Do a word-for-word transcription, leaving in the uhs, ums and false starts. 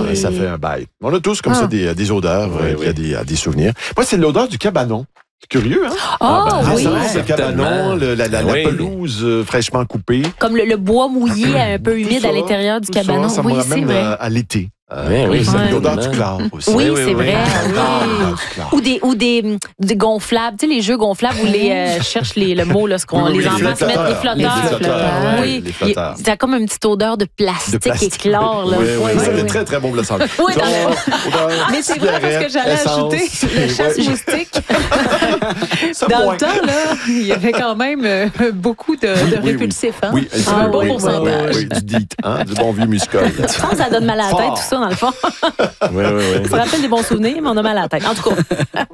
oui. Ça fait un bail. On a tous comme ah. ça des, des odeurs, oui, il oui. y a des, des souvenirs. Moi, c'est l'odeur du cabanon. C'est curieux, hein? Oh, ah, ben, oui! Le cabanon, le, la, la, oui. la pelouse euh, fraîchement coupée. Comme le, le bois mouillé, un peu humide ça, à l'intérieur du cabanon. Ça, ça oui, me c'est vrai. À, à l'été. Euh, oui, oui, c'est ouais. l'odeur du chlore aussi. Oui, oui c'est oui, vrai. Oui. Oui. Ou des ou des, des gonflables, tu sais les jeux gonflables où les euh, je cherche les, le mot là ce qu'on oui, oui, les enfants se mettent les flotteurs. Les flotteurs. Oui, les flotteurs. Ça a comme une petite odeur de plastique, de plastique. Et chlore là. Oui, oui, oui, ça oui. fait très très bon pour la santé. Oui, mais c'est vrai parce que j'allais ajouter le chasse-moustique. Dans le temps là, il y avait quand même euh, beaucoup de, de répulsifs. Hein? Oui, un bon pourcentage. Oui, du dit, hein, du bon vieux muscol. Je pense que ça donne mal à la tête tout ça dans le fond. Oui, oui, oui. Ça rappelle des bons souvenirs, mais on a mal à la tête. En tout cas.